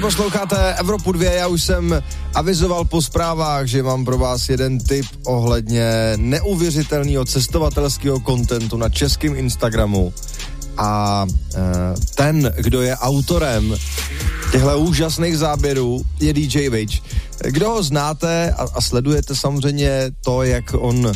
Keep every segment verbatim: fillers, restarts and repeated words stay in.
posloucháte Evropu dva, já už jsem avizoval po zprávách, že mám pro vás jeden tip ohledně neuvěřitelného cestovatelského kontentu na českém Instagramu. A e, ten, kdo je autorem těchto úžasných záběrů, je D J Witch. Kdo ho znáte a, a sledujete samozřejmě to, jak on e,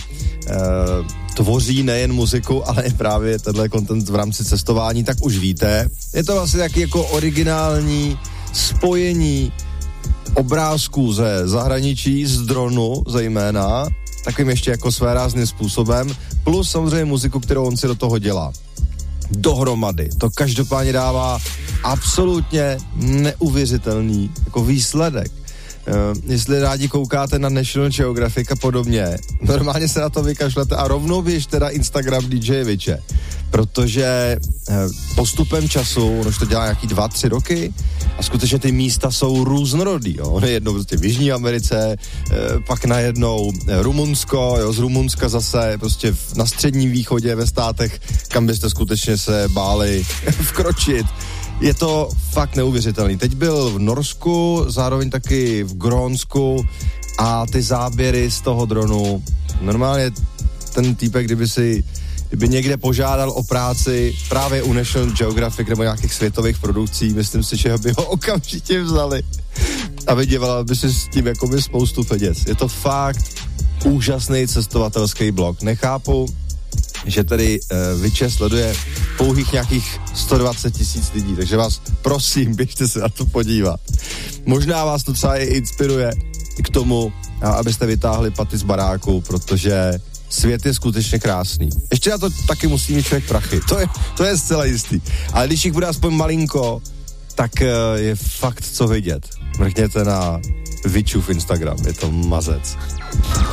tvoří nejen muziku, ale i právě tenhle content v rámci cestování, tak už víte. Je to vlastně taky jako originální spojení obrázků ze zahraničí, z dronu zejména, takovým ještě jako svérázným způsobem, plus samozřejmě muziku, kterou on si do toho dělá. Dohromady. To každopádně dává absolutně neuvěřitelný jako výsledek. Uh, jestli rádi koukáte na National Geographic a podobně, normálně se na to vykašlete a rovnou běžte na Instagram D J Witche, protože uh, postupem času, on už to dělá nějaký dva, tři roky a skutečně ty místa jsou různorodý, jo. On je jednou prostě v Jižní Americe, uh, pak najednou Rumunsko, jo, z Rumunska zase prostě v, na středním východě ve státech, kam byste skutečně se báli vkročit. Je to fakt neuvěřitelný. Teď byl v Norsku, zároveň taky v Grónsku a ty záběry z toho dronu, normálně ten týpek, kdyby si, kdyby někde požádal o práci právě u National Geographic nebo nějakých světových produkcí, myslím si, že by ho okamžitě vzali a vydělala by si s tím jakoby spoustu peněz. Je to fakt úžasný cestovatelský blog. Nechápu, že tady uh, Witche sleduje pouhých nějakých sto dvacet tisíc lidí, takže vás prosím, běžte se na to podívat. Možná vás to třeba i inspiruje k tomu, abyste vytáhli paty z baráku, protože svět je skutečně krásný. Ještě na to taky musí mít člověk prachy, to je, to je zcela jistý. Ale když jich bude aspoň malinko, tak uh, je fakt co vidět. Mrkněte na Witchův Instagram, je to mazec.